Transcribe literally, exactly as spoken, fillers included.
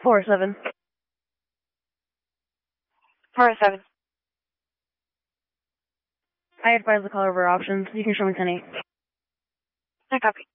four oh seven. four oh seven. I advise the caller over options. You can show me ten eight. I copy.